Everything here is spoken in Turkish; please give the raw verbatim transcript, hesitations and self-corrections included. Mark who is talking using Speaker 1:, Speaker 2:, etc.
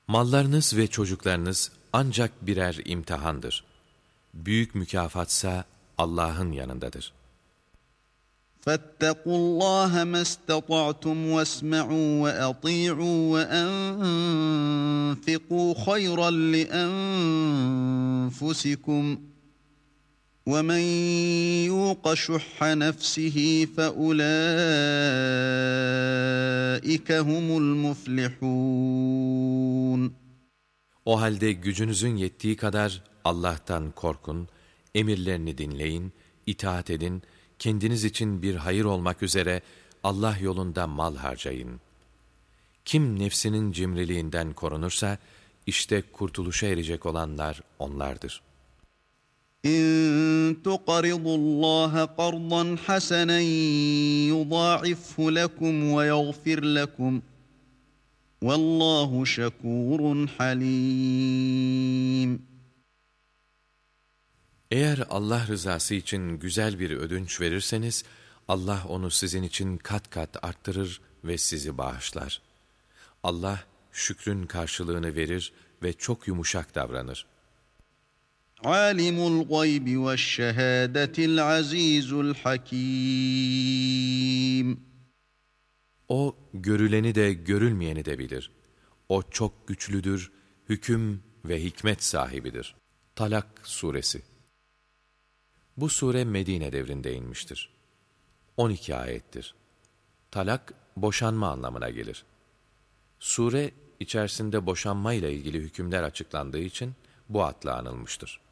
Speaker 1: Mallarınız ve çocuklarınız ancak birer imtihandır. Büyük mükafatsa Allah'ın yanındadır.
Speaker 2: فَاتَّقُوا اللّٰهَ مَا اسْتَطَعْتُمْ وَاسْمَعُوا وَأَطِيعُوا وَأَنْفِقُوا خَيْرًا لِأَنْفُسِكُمْ وَمَنْ يُوقَ شُحَّ نَفْسِهِ فَأُولَٰئِكَ هُمُ الْمُفْلِحُونَ.
Speaker 1: O halde gücünüzün yettiği kadar Allah'tan korkun, emirlerini dinleyin, itaat edin, kendiniz için bir hayır olmak üzere Allah yolunda mal harcayın. Kim nefsinin cimriliğinden korunursa, işte kurtuluşa erecek olanlar onlardır.
Speaker 2: İn tuqridu Allah qardan hasanan yudâ'ifhu lekum ve yagfir lekum. Vallahu şekurun halim.
Speaker 1: Eğer Allah rızası için güzel bir ödünç verirseniz, Allah onu sizin için kat kat arttırır ve sizi bağışlar. Allah şükrün karşılığını verir ve çok yumuşak davranır.
Speaker 2: Alimul gaybi veşşehâdetil azîzul hakîm.
Speaker 1: O görüleni de görülmeyeni de bilir. O çok güçlüdür, hüküm ve hikmet sahibidir. Talak Suresi. Bu sure Medine devrinde inmiştir. on iki ayettir. Talak, boşanma anlamına gelir. Sure, içerisinde boşanma ile ilgili hükümler açıklandığı için bu adla anılmıştır.